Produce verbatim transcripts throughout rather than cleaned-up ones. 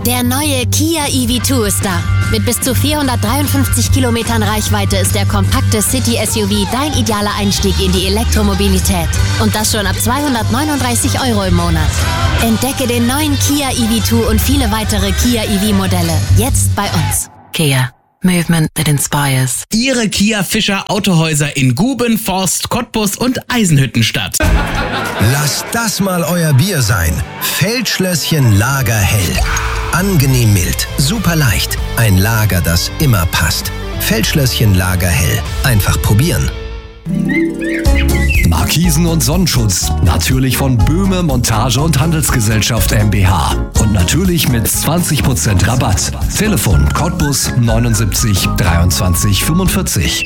Der neue Kia E V zwei ist da. Mit bis zu vierhundertdreiundfünfzig Kilometern Reichweite ist der kompakte City-S U V dein idealer Einstieg in die Elektromobilität. Und das schon ab zweihundertneununddreißig Euro im Monat. Entdecke den neuen Kia E V zwei und viele weitere Kia E V-Modelle jetzt bei uns. Kia. Movement that inspires. Ihre Kia Fischer Autohäuser in Guben, Forst, Cottbus und Eisenhüttenstadt. Lasst das mal euer Bier sein. Feldschlösschen Lager hell. Angenehm mild, super leicht. Ein Lager, das immer passt. Feldschlösschen Lager hell. Einfach probieren. Markisen und Sonnenschutz. Natürlich von Böhme Montage und Handelsgesellschaft GmbH. Und natürlich mit zwanzig Prozent Rabatt. Telefon Cottbus neunundsiebzig dreiundzwanzig fünfundvierzig.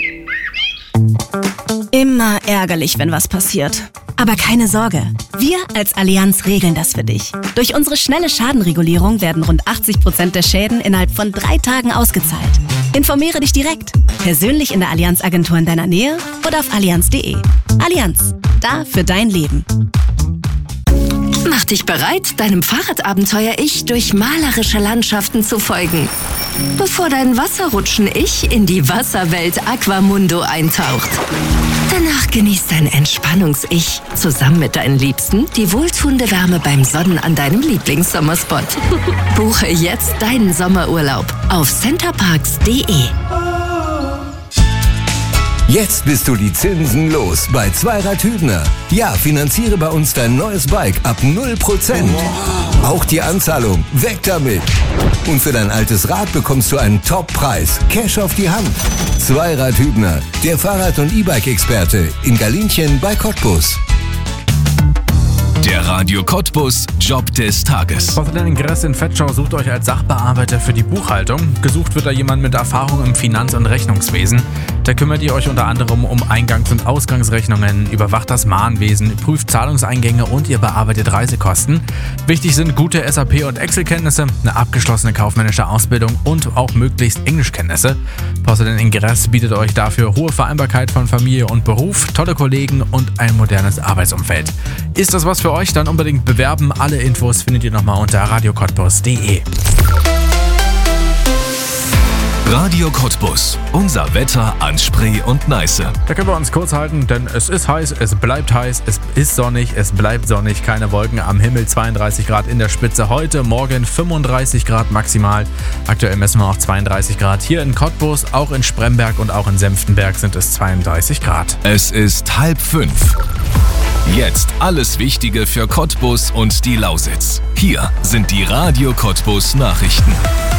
Immer ärgerlich, wenn was passiert. Aber keine Sorge, wir als Allianz regeln das für dich. Durch unsere schnelle Schadenregulierung werden rund achtzig Prozent der Schäden innerhalb von drei Tagen ausgezahlt. Informiere dich direkt, persönlich in der Allianz-Agentur in deiner Nähe oder auf allianz punkt de. Allianz, da für dein Leben. Mach dich bereit, deinem Fahrradabenteuer-Ich durch malerische Landschaften zu folgen. Bevor dein Wasserrutschen-Ich in die Wasserwelt Aquamundo eintaucht. Danach genießt dein Entspannungs-Ich zusammen mit deinen Liebsten die wohltuende Wärme beim Sonnen an deinem Lieblingssommerspot. Buche jetzt deinen Sommerurlaub auf centerparks punkt de. Jetzt bist du die Zinsen los bei Zweirad Hübner. Ja, finanziere bei uns dein neues Bike ab null Prozent. Auch die Anzahlung, weg damit. Und für dein altes Rad bekommst du einen Top-Preis. Cash auf die Hand. Zweirad Hübner, der Fahrrad- und E-Bike-Experte in Galinchen bei Cottbus. Der Radio Cottbus Job des Tages. Postident Ingress in Vetschau sucht euch als Sachbearbeiter für die Buchhaltung. Gesucht wird da jemand mit Erfahrung im Finanz- und Rechnungswesen. Da kümmert ihr euch unter anderem um Eingangs- und Ausgangsrechnungen, überwacht das Mahnwesen, prüft Zahlungseingänge und ihr bearbeitet Reisekosten. Wichtig sind gute S A P- und Excel-Kenntnisse, eine abgeschlossene kaufmännische Ausbildung und auch möglichst Englischkenntnisse. Postident Ingress bietet euch dafür hohe Vereinbarkeit von Familie und Beruf, tolle Kollegen und ein modernes Arbeitsumfeld. Ist das was für euch? Dann unbedingt bewerben. Alle Infos findet ihr nochmal unter radio cottbus punkt de. Radio Cottbus. Unser Wetter an Spree und Neiße. Da können wir uns kurz halten, denn es ist heiß, es bleibt heiß, es ist sonnig, es bleibt sonnig, keine Wolken am Himmel, zweiunddreißig Grad in der Spitze. Heute, morgen fünfunddreißig Grad maximal. Aktuell messen wir auch zweiunddreißig Grad hier in Cottbus, auch in Spremberg und auch in Senftenberg sind es zweiunddreißig Grad. Es ist halb fünf. Jetzt alles Wichtige für Cottbus und die Lausitz. Hier sind die Radio Cottbus Nachrichten.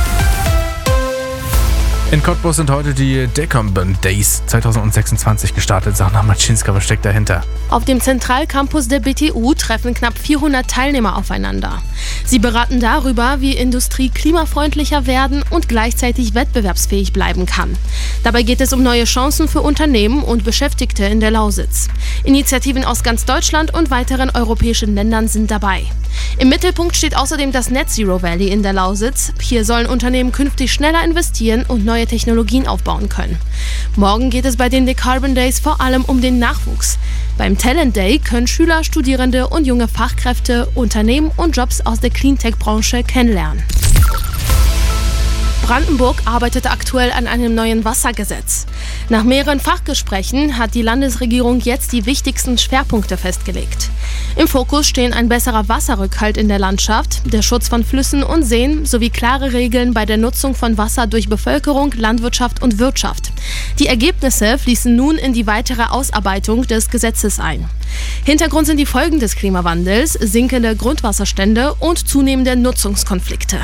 In Cottbus sind heute die Decomband Days zwanzig sechsundzwanzig gestartet. Sana Maczynska, was steckt dahinter? Auf dem Zentralcampus der B T U treffen knapp vierhundert Teilnehmer aufeinander. Sie beraten darüber, wie Industrie klimafreundlicher werden und gleichzeitig wettbewerbsfähig bleiben kann. Dabei geht es um neue Chancen für Unternehmen und Beschäftigte in der Lausitz. Initiativen aus ganz Deutschland und weiteren europäischen Ländern sind dabei. Im Mittelpunkt steht außerdem das Net Zero Valley in der Lausitz. Hier sollen Unternehmen künftig schneller investieren und neue Technologien aufbauen können. Morgen geht es bei den Decarbon Days vor allem um den Nachwuchs. Beim Talent Day können Schüler, Studierende und junge Fachkräfte Unternehmen und Jobs aus der Cleantech-Branche kennenlernen. Brandenburg arbeitet aktuell an einem neuen Wassergesetz. Nach mehreren Fachgesprächen hat die Landesregierung jetzt die wichtigsten Schwerpunkte festgelegt. Im Fokus stehen ein besserer Wasserrückhalt in der Landschaft, der Schutz von Flüssen und Seen sowie klare Regeln bei der Nutzung von Wasser durch Bevölkerung, Landwirtschaft und Wirtschaft. Die Ergebnisse fließen nun in die weitere Ausarbeitung des Gesetzes ein. Hintergrund sind die Folgen des Klimawandels, sinkende Grundwasserstände und zunehmende Nutzungskonflikte.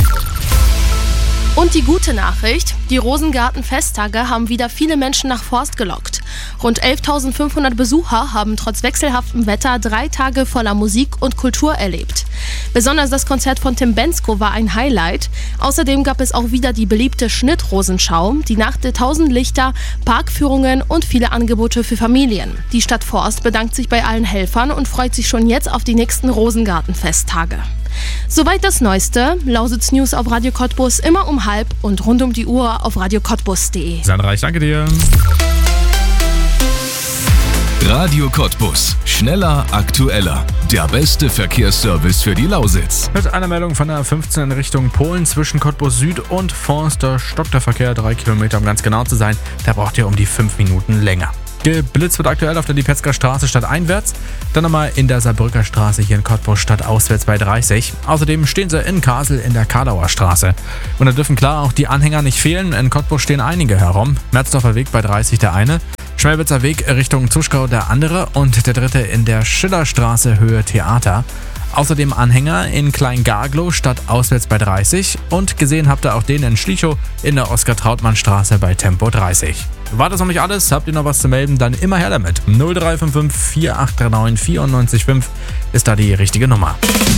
Und die gute Nachricht, die Rosengarten-Festtage haben wieder viele Menschen nach Forst gelockt. Rund elftausendfünfhundert Besucher haben trotz wechselhaftem Wetter drei Tage voller Musik und Kultur erlebt. Besonders das Konzert von Tim Bendzko war ein Highlight. Außerdem gab es auch wieder die beliebte Schnittrosenschau, die Nacht der Tausend Lichter, Parkführungen und viele Angebote für Familien. Die Stadt Forst bedankt sich bei allen Helfern und freut sich schon jetzt auf die nächsten Rosengarten-Festtage. Soweit das Neueste. Lausitz News auf Radio Cottbus immer um halb und rund um die Uhr auf radio cottbus punkt de. Sandra, ich danke dir. Radio Cottbus. Schneller, aktueller. Der beste Verkehrsservice für die Lausitz. Mit einer Meldung von der A fünfzehn in Richtung Polen zwischen Cottbus Süd und Forst. Da stockt der Verkehr drei Kilometer, um ganz genau zu sein. Da braucht ihr um die fünf Minuten länger. Geblitzt wird aktuell auf der Lipetzker Straße stadteinwärts, dann nochmal in der Saarbrücker Straße hier in Cottbus stadtauswärts bei dreißig. Außerdem stehen sie in Kassel in der Karlauer Straße. Und da dürfen klar auch die Anhänger nicht fehlen. In Cottbus stehen einige herum. Merzdorfer Weg bei dreißig der eine, Schmelwitzer Weg Richtung Zuschkau der andere und der dritte in der Schillerstraße Höhe Theater. Außerdem Anhänger in Kleingarglow stadtauswärts bei dreißig und gesehen habt ihr auch den in Schlichow in der Oskar-Trautmann-Straße bei Tempo dreißig. War das noch nicht alles? Habt ihr noch was zu melden? Dann immer her damit. null drei fünf fünf vier acht drei neun vier neun fünf ist da die richtige Nummer.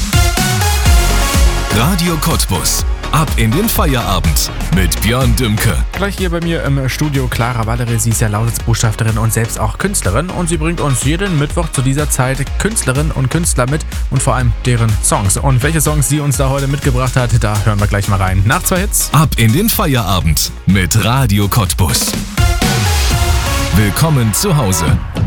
Radio Cottbus. Ab in den Feierabend mit Björn Dümke. Gleich hier bei mir im Studio Clara Valerie. Sie ist ja Lausitz-Botschafterin und selbst auch Künstlerin. Und sie bringt uns jeden Mittwoch zu dieser Zeit Künstlerinnen und Künstler mit und vor allem deren Songs. Und welche Songs sie uns da heute mitgebracht hat, da hören wir gleich mal rein. Nach zwei Hits. Ab in den Feierabend mit Radio Cottbus. Willkommen zu Hause.